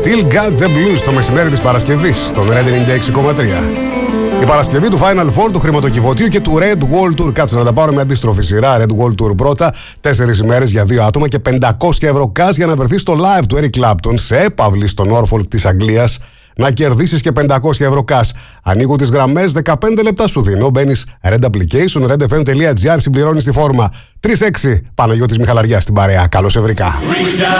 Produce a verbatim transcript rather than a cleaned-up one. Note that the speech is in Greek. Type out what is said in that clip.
Still Got the Blues το μεσημέρι της Παρασκευής στον Red ενενήντα έξι κόμμα τρία. Η Παρασκευή του Final Four, του χρηματοκιβωτίου και του Red Wall Tour. Κάτσε να τα πάρω με αντίστροφη σειρά. Red Wall Tour πρώτα, τέσσερις ημέρες για δύο άτομα και πεντακόσια ευρώ cash για να βρεθεί στο live του Eric Clapton σε έπαυλη στο Norfolk της Αγγλίας. Να κερδίσεις και πεντακόσια ευρώ cash. Ανοίγω τις γραμμές, δεκαπέντε λεπτά σου δίνω. Μπαίνεις Red Application, redfm.gr, συμπληρώνεις τη φόρμα. τρία έξι Παναγιώτης Μιχαλαριάς στην παρέα. Καλώς σε βρήκα.